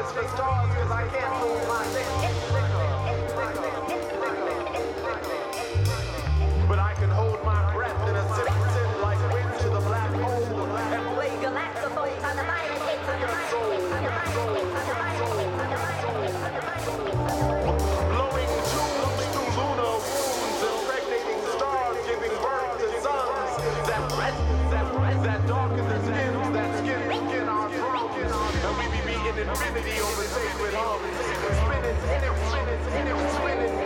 against the stars because I can't hold my but I can hold my breath in a zip like wind to the black hole and play galactophones on the mind. Blowing tunes through lunar wounds, impregnating stars, giving birth to suns that darken the skins, that skin our thrones, and we be beating infinity over sacred hums, spinning, spinning, spinning, spinning.